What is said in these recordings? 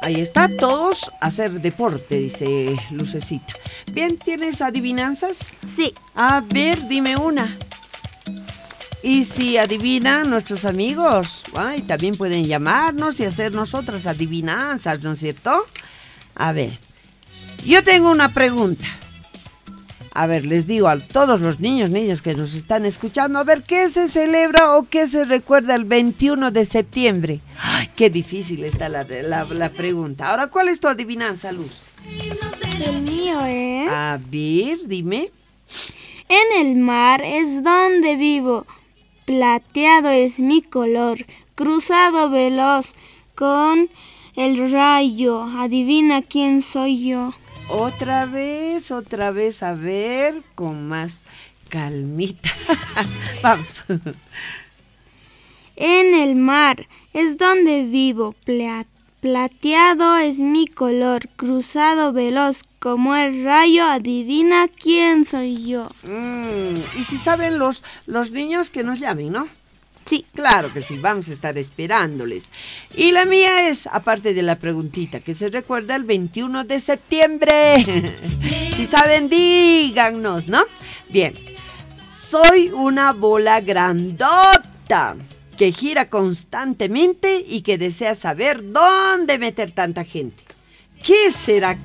Ahí está, todos a hacer deporte, dice Lucecita. Bien, ¿tienes adivinanzas? Sí. A ver, dime una. Y si adivinan nuestros amigos, ay, también pueden llamarnos y hacernos otras adivinanzas, ¿no es cierto? A ver, yo tengo una pregunta. A ver, les digo a todos los niños que nos están escuchando, a ver, ¿qué se celebra o qué se recuerda el 21 de septiembre? Ay, qué difícil está la pregunta. Ahora, ¿cuál es tu adivinanza, Luz? El mío es... A ver, dime. En el mar es donde vivo, plateado es mi color, cruzado veloz con el rayo, adivina quién soy yo. Otra vez, a ver, con más calmita. Vamos. En el mar es donde vivo, plateado es mi color, cruzado veloz como el rayo, adivina quién soy yo. Y si saben los niños que nos llamen, ¿no? Sí. Claro que sí, vamos a estar esperándoles. Y la mía es, aparte de la preguntita, que se recuerda el 21 de septiembre. Si saben, díganos, ¿no? Bien, soy una bola grandota que gira constantemente y que desea saber dónde meter tanta gente. ¿Qué será?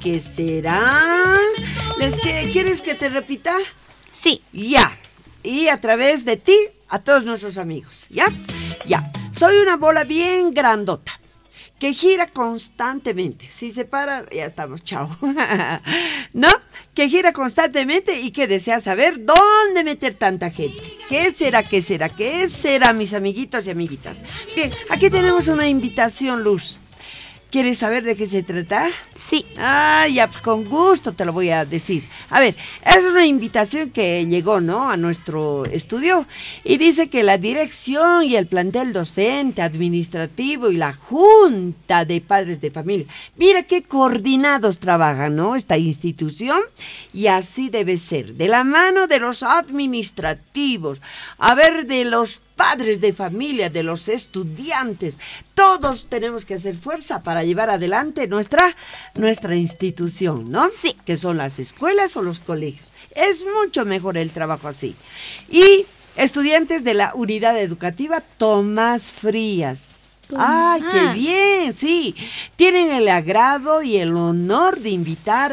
¿Quieres que te repita? Sí. Ya. Y a través de ti, a todos nuestros amigos, ¿ya? Ya. Soy una bola bien grandota que gira constantemente. Si se para, ya estamos, chao. ¿No? Que gira constantemente y que desea saber dónde meter tanta gente. ¿Qué será, mis amiguitos y amiguitas? Bien, aquí tenemos una invitación, Luz. ¿Quieres saber de qué se trata? Sí. Ah, ya, pues con gusto te lo voy a decir. A ver, es una invitación que llegó, ¿no?, a nuestro estudio y dice que la dirección y el plantel docente, administrativo y la junta de padres de familia, mira qué coordinados trabajan, ¿no?, esta institución, y así debe ser, de la mano de los administrativos, a ver, de los padres de familia, de los estudiantes, todos tenemos que hacer fuerza para llevar adelante nuestra institución, ¿no? Sí. Que son las escuelas o los colegios. Es mucho mejor el trabajo así. Y estudiantes de la unidad educativa Tomás Frías. ¡Ay, qué bien! Sí, tienen el agrado y el honor de invitar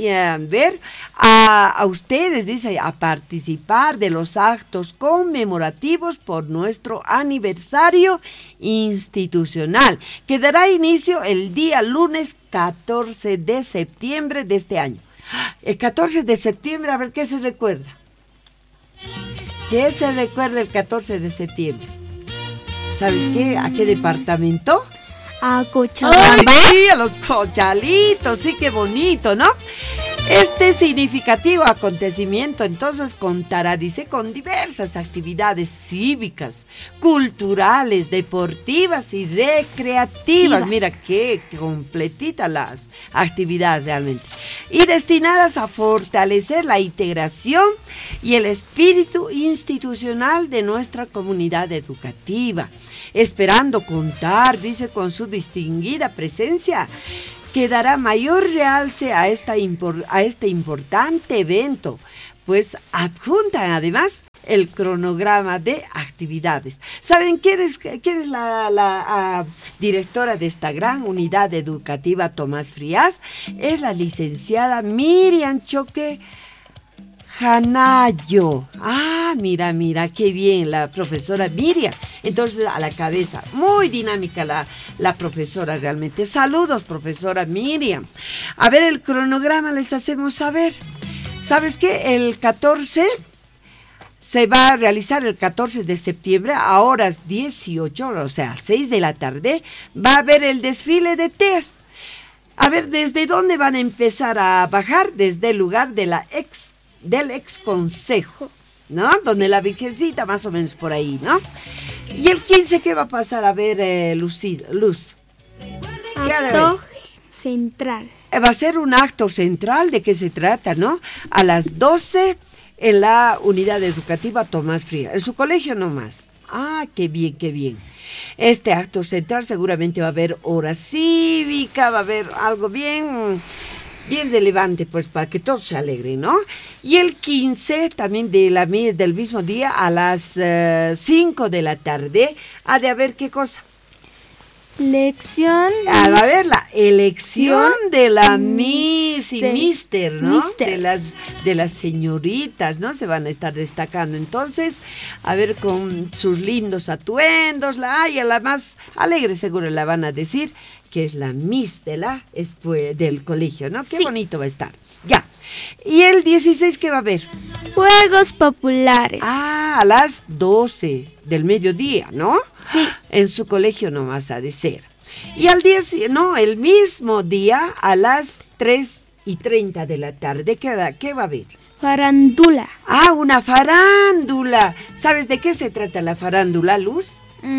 a ustedes, dice, a participar de los actos conmemorativos por nuestro aniversario institucional, que dará inicio el día lunes 14 de septiembre de este año. El 14 de septiembre, a ver, ¿qué se recuerda? ¿Qué se recuerda el 14 de septiembre? ¿Sabes qué? ¿A qué departamento? A Cochabamba. ¡Ay, sí! A los Cochalitos, sí, qué bonito, ¿no? Este significativo acontecimiento entonces contará, dice, con diversas actividades cívicas, culturales, deportivas y recreativas. Mira qué completitas las actividades realmente. Y destinadas a fortalecer la integración y el espíritu institucional de nuestra comunidad educativa, esperando contar, dice, con su distinguida presencia, que dará mayor realce a este importante evento, pues adjuntan además el cronograma de actividades. ¿Saben quién es la directora de esta gran unidad educativa Tomás Frías? Es la licenciada Miriam Choque Janayo. Ah, mira, qué bien, la profesora Miriam. Entonces, a la cabeza, muy dinámica la profesora realmente. Saludos, profesora Miriam. A ver, el cronograma les hacemos saber. ¿Sabes qué? El 14 se va a realizar el 14 de septiembre a horas 18, o sea, 6 de la tarde, va a haber el desfile de TEAS. A ver, ¿desde dónde van a empezar a bajar? Desde el lugar de del ex consejo, ¿no? Donde la Virgencita, más o menos por ahí, ¿no? Y el 15, ¿qué va a pasar? A ver, Luz. Acto central. Va a ser un acto central, ¿de qué se trata, no? A las 12 en la unidad educativa Tomás Frías, en su colegio nomás. Ah, qué bien, qué bien. Este acto central seguramente va a haber hora cívica, va a haber algo bien relevante, pues para que todos se alegren, ¿no? Y el 15 también del mismo día a las 5 de la tarde ha de haber qué cosa. Lección. Va a haber la elección de la Miss y Mister, ¿no? Mister. De las señoritas, ¿no? Se van a estar destacando. Entonces, a ver, con sus lindos atuendos, y a la más alegre seguro la van a decir que es la Miss del colegio, ¿no? Qué bonito va a estar. Ya. ¿Y el 16 qué va a haber? Juegos populares. A las 12 del mediodía, ¿no? Sí. En su colegio nomás ha de ser. Y el mismo día a las 3:30 de la tarde, ¿qué va a haber? Farándula. Una farándula. ¿Sabes de qué se trata la farándula, Luz?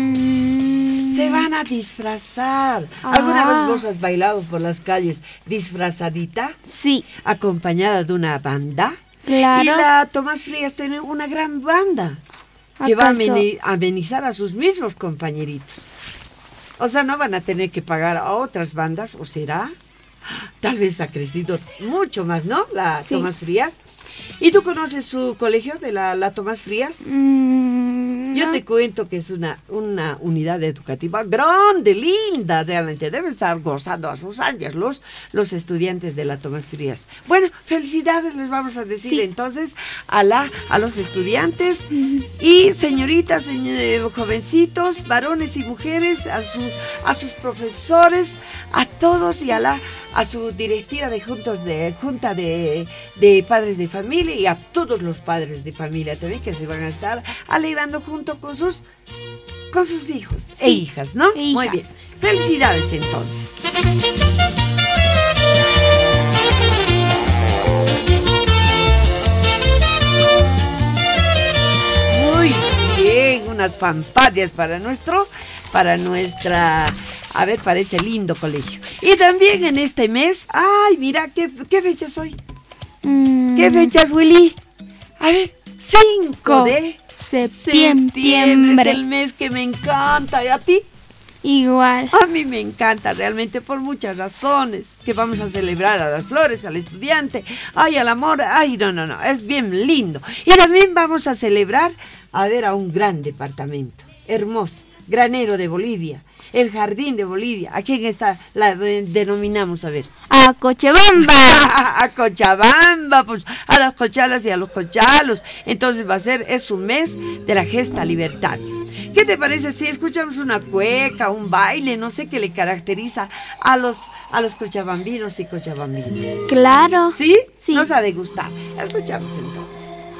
Se van a disfrazar. ¿Alguna vez vos has bailado por las calles disfrazadita? Sí. Acompañada de una banda. Claro. Y la Tomás Frías tiene una gran banda que va a amenizar a sus mismos compañeritos. O sea, no van a tener que pagar a otras bandas, ¿o será? Tal vez ha crecido mucho más, ¿no? La Tomás Frías. ¿Y tú conoces su colegio de la Tomás Frías? Yo te cuento que es una unidad educativa grande, linda, realmente. Deben estar gozando a sus anchas los estudiantes de la Tomás Frías. Bueno, felicidades les vamos a decir entonces a los estudiantes y señoritas, jovencitos, varones y mujeres, a sus profesores, a todos y a su directiva de junta de padres de familia y a todos los padres de familia también que se van a estar alegrando junto con sus hijos e hijas, ¿no? Muy bien. Felicidades entonces. Muy bien, unas fanfarrias para ese lindo colegio. Y también en este mes, mira, ¿qué fecha es hoy? ¿Qué fecha es, Willy? A ver, 5 de septiembre. Es el mes que me encanta. ¿Y a ti? Igual. A mí me encanta realmente por muchas razones. Que vamos a celebrar a las flores, al estudiante, al amor. No, es bien lindo. Y también vamos a celebrar a un gran departamento, hermoso, granero de Bolivia. El jardín de Bolivia. ¿A quién la denominamos? A ver. A Cochabamba. A Cochabamba, pues a las cochalas y a los cochalos. Entonces es un mes de la gesta libertaria. ¿Qué te parece si escuchamos una cueca, un baile, no sé qué le caracteriza a los cochabambinos y cochabambinas? Claro. ¿Sí? Sí. Nos ha de gustar. Escuchamos entonces.